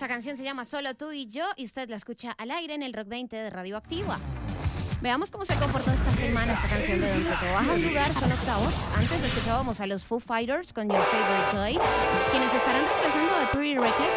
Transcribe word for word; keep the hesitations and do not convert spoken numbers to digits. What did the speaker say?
Esta canción se llama Solo tú y yo y usted la escucha al aire en el Rock veinte de Radioactiva. Veamos cómo se comportó esta semana esta canción de Don Tito. Baja un lugar, son octavos. Antes escuchábamos a los Foo Fighters con Your Favorite Toy, quienes estarán regresando de Pretty Reckless